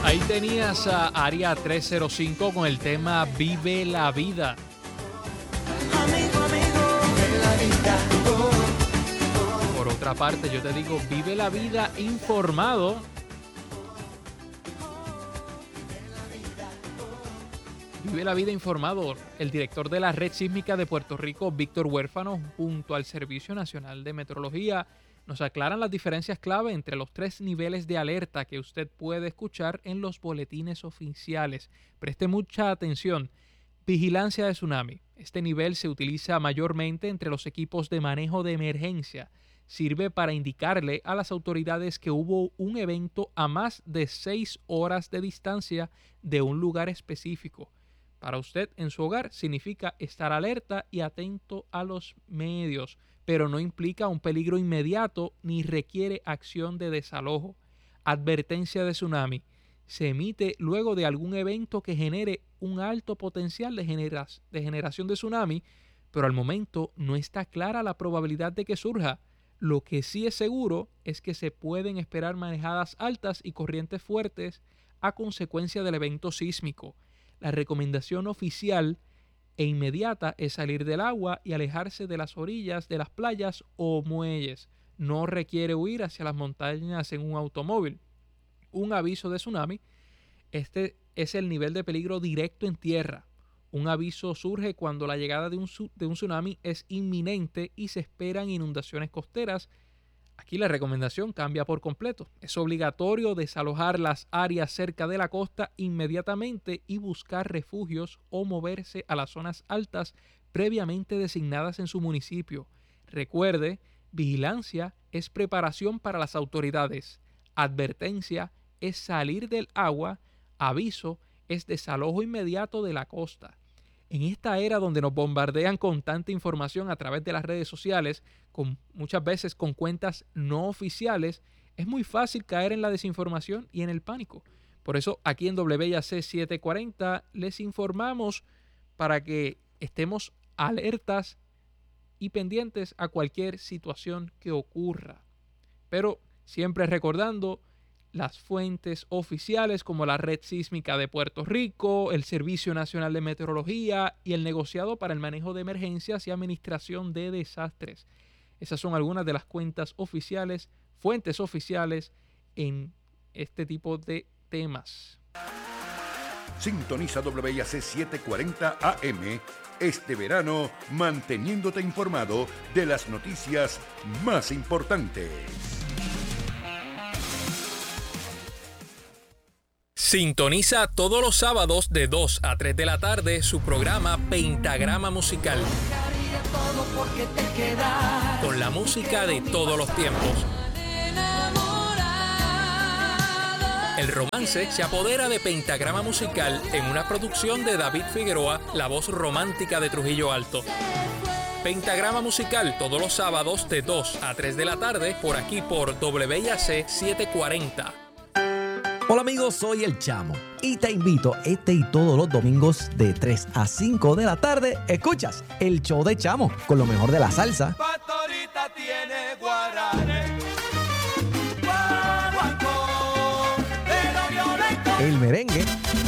Ahí tenías a Área 305 con el tema Vive la Vida. Por otra parte, yo te digo, vive la vida informado. Vive la vida informado. El director de la Red Sísmica de Puerto Rico, Víctor Huérfano, junto al Servicio Nacional de Meteorología, nos aclaran las diferencias clave entre los 3 niveles de alerta que usted puede escuchar en los boletines oficiales. Preste mucha atención. Vigilancia de tsunami. Este nivel se utiliza mayormente entre los equipos de manejo de emergencia. Sirve para indicarle a las autoridades que hubo un evento a más de 6 horas de distancia de un lugar específico. Para usted en su hogar significa estar alerta y atento a los medios, pero no implica un peligro inmediato ni requiere acción de desalojo. Advertencia de tsunami. Se emite luego de algún evento que genere un alto potencial de generación de tsunami, pero al momento no está clara la probabilidad de que surja. Lo que sí es seguro es que se pueden esperar marejadas altas y corrientes fuertes a consecuencia del evento sísmico. La recomendación oficial e inmediata es salir del agua y alejarse de las orillas de las playas o muelles. No requiere huir hacia las montañas en un automóvil. Un aviso de tsunami, este es el nivel de peligro directo en tierra. Un aviso surge cuando la llegada de un tsunami es inminente y se esperan inundaciones costeras. Aquí la recomendación cambia por completo. Es obligatorio desalojar las áreas cerca de la costa inmediatamente y buscar refugios o moverse a las zonas altas previamente designadas en su municipio. Recuerde, vigilancia es preparación para las autoridades. Advertencia es salir del agua. Aviso es desalojo inmediato de la costa. En esta era donde nos bombardean con tanta información a través de las redes sociales, muchas veces con cuentas no oficiales, es muy fácil caer en la desinformación y en el pánico. Por eso aquí en WIAC 740 les informamos para que estemos alertas y pendientes a cualquier situación que ocurra. Pero siempre recordando las fuentes oficiales como la Red Sísmica de Puerto Rico, el Servicio Nacional de Meteorología y el Negociado para el Manejo de Emergencias y Administración de Desastres. Esas son algunas de las cuentas oficiales, fuentes oficiales en este tipo de temas. Sintoniza WIAC 740 AM este verano, manteniéndote informado de las noticias más importantes. Sintoniza todos los sábados de 2 a 3 de la tarde su programa Pentagrama Musical. Con la música de todos los tiempos. El romance se apodera de Pentagrama Musical en una producción de David Figueroa, la voz romántica de Trujillo Alto. Pentagrama Musical todos los sábados de 2 a 3 de la tarde por aquí por WIAC 740. Hola amigos, soy El Chamo y te invito este y todos los domingos de 3 a 5 de la tarde. Escuchas el show de Chamo con lo mejor de la salsa, Pastorita tiene guaranes, el merengue